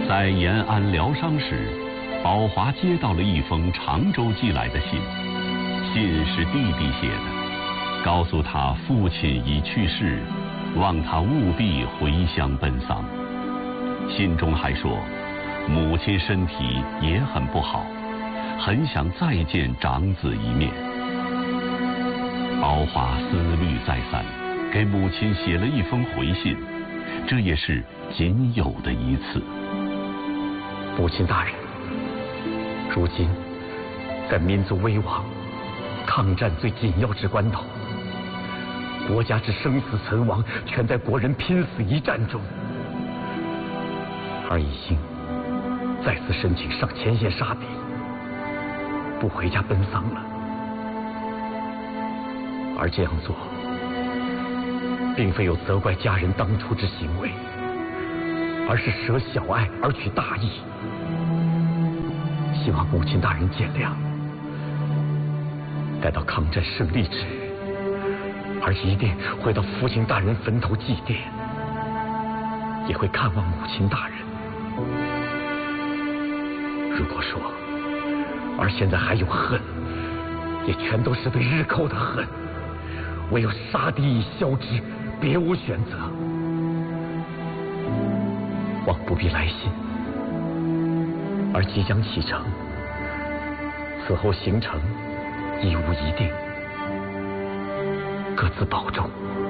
在延安疗伤时，宝华接到了一封常州寄来的信，信是弟弟写的，告诉他父亲已去世，望他务必回乡奔丧。信中还说，母亲身体也很不好，很想再见长子一面。宝华思虑再三，给母亲写了一封回信，这也是仅有的一次。 母亲大人，如今在民族危亡、抗战最紧要之关头，国家之生死存亡全在国人拼死一战中，而已经再次申请上前线杀敌，不回家奔丧了。而这样做，并非有责怪家人当初之行为，而是舍小爱而取大义。希望母亲大人见谅。待到抗战胜利之日，儿一定会到父亲大人坟头祭奠，也会看望母亲大人。如果说儿现在还有恨，也全都是对日寇的恨，唯有杀敌以消之，别无选择。望不必来信，而即将启程，此后行程亦无一定，各自保重。